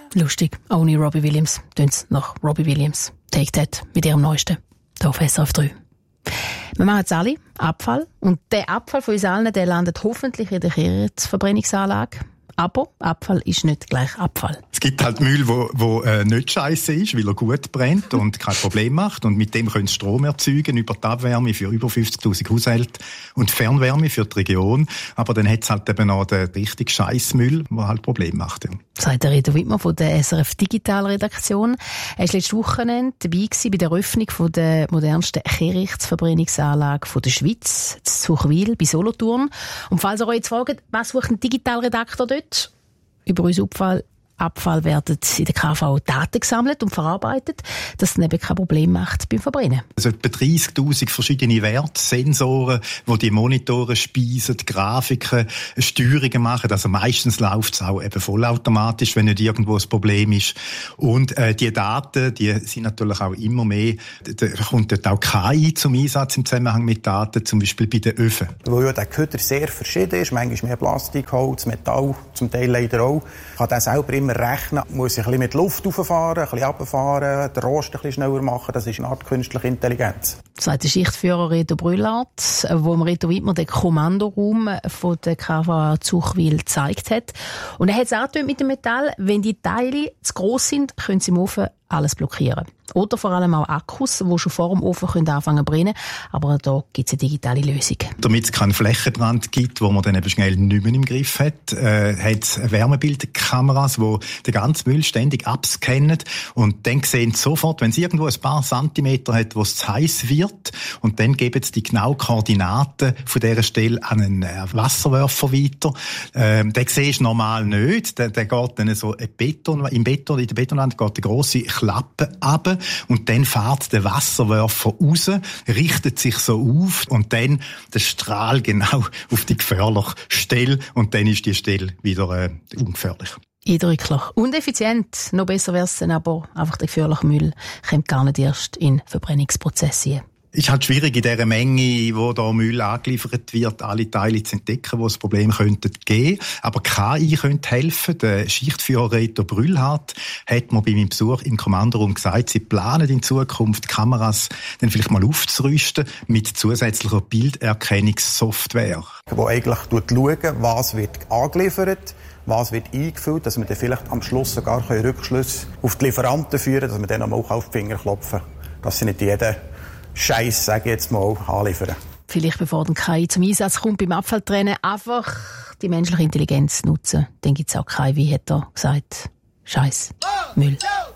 Lustig, ohne Robbie Williams. Tönt's nach Robbie Williams. Take That mit ihrem Neuesten. Hier auf SRF 3. Wir machen es alle, Abfall. Und der Abfall von uns allen, der landet hoffentlich in der Kehrichtverbrennungsanlage. Aber Abfall ist nicht gleich Abfall. Es gibt halt Müll, wo nicht scheisse ist, weil er gut brennt und kein Problem macht. Und mit dem können sie Strom erzeugen über die Abwärme für über 50'000 Haushalte und Fernwärme für die Region. Aber dann hat es halt eben auch den richtigen Scheissmüll, der halt Probleme macht. Ja. Sagt der Reto Wittmer von der SRF Digitalredaktion. Er war letztes Wochenende dabei bei der Eröffnung von der modernsten Kehrichtverbrennungsanlage der Schweiz, in Zuchwil bei Solothurn. Und falls ihr euch jetzt fragt, was sucht ein Digitalredakteur dort? Über unseren Abfall werden in der KV Daten gesammelt und verarbeitet, dass es eben kein Problem macht beim Verbrennen. Also etwa 30'000 verschiedene Werte, Sensoren, die Monitore speisen, Grafiken, Steuerungen machen. Also meistens läuft es auch eben vollautomatisch, wenn nicht irgendwo ein Problem ist. Und die Daten, die sind natürlich auch immer mehr, da kommt dort auch KI zum Einsatz im Zusammenhang mit Daten, zum Beispiel bei den Öfen. Weil ja der Köder sehr verschieden ist, manchmal mehr Plastik, Holz, Metall, zum Teil leider auch, kann der selber immer rechnen, muss ich ein bisschen mit Luft rauffahren, ein bisschen runterfahren, den Rost ein bisschen schneller machen. Das ist eine Art künstliche Intelligenz. Sagt der Schichtführer Reto Brüllard, wo Reto Wittmer den Kommandoraum von der KV Zuchwil gezeigt hat. Und er hat es angetönt mit dem Metall, wenn die Teile zu gross sind, können sie im Ofen alles blockieren. Oder vor allem auch Akkus, die schon vor dem Ofen anfangen zu brennen. Aber da gibt es eine digitale Lösung. Damit es keinen Flächenbrand gibt, wo man dann eben schnell nicht mehr im Griff hat es Wärmebildkameras, die den ganzen Müll ständig abscannen. Und dann sehen sie sofort, wenn es irgendwo ein paar Zentimeter hat, wo es zu heiß wird. Und dann geben sie die genauen Koordinaten von dieser Stelle an einen Wasserwerfer weiter. Den siehst du normal nicht. Der geht dann so in der Betonwand geht eine grosse Klappe runter. Und dann fährt der Wasserwerfer raus, richtet sich so auf und dann der Strahl genau auf die gefährliche Stelle und dann ist die Stelle wieder ungefährlich. Eindrücklich und effizient. Noch besser wäre es dann aber, einfach der gefährliche Müll kommt gar nicht erst in Verbrennungsprozesse. Ist halt schwierig, in dieser Menge, wo da Müll angeliefert wird, alle Teile zu entdecken, wo es Probleme könnten geben. Aber KI könnte helfen. Der Schichtführer Reto Brüllhardt hat mir bei meinem Besuch im Kommandoraum gesagt, sie planen in Zukunft Kameras dann vielleicht mal aufzurüsten mit zusätzlicher Bilderkennungssoftware. Wo eigentlich schaut, was wird angeliefert, was wird eingefüllt, dass wir dann vielleicht am Schluss sogar Rückschlüsse auf die Lieferanten führen, dass wir dann auch auf die Finger klopfen, dass sie nicht jeden Scheiß, sage ich jetzt mal, anliefern. Vielleicht bevor dann KI zum Einsatz kommt beim Abfalltrennen, einfach die menschliche Intelligenz nutzen. Dann gibt es auch KI, wie hat er gesagt, Scheiß, Müll.